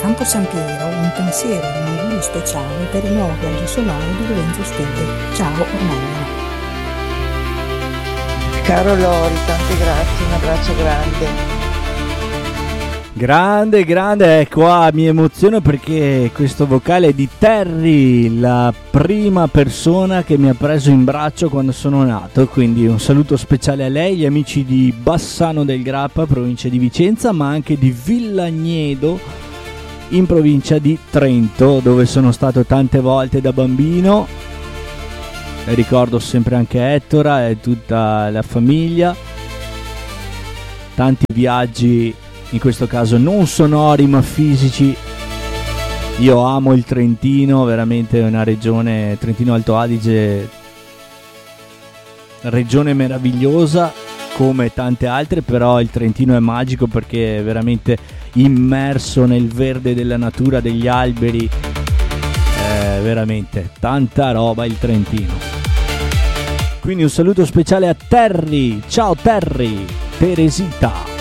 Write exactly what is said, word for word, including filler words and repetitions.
Campo San Piero un pensiero e un augurio speciale per il nuovo viaggio sonoro di Lorenzo Studi. Ciao Ornella. Caro Lori, tante grazie, un abbraccio grande. Grande, grande, ecco, qua mi emoziono perché questo vocale è di Terry, la prima persona che mi ha preso in braccio quando sono nato, quindi un saluto speciale a lei, gli amici di Bassano del Grappa, provincia di Vicenza, ma anche di Villagnedo, in provincia di Trento, dove sono stato tante volte da bambino. E ricordo sempre anche Ettora e tutta la famiglia, tanti viaggi, in questo caso non sonori ma fisici. Io amo il Trentino, veramente è una regione, Trentino Alto Adige, regione meravigliosa come tante altre, però il Trentino è magico perché è veramente immerso nel verde della natura, degli alberi, è veramente tanta roba il Trentino. Quindi un saluto speciale a Terry, ciao Terry, Teresita.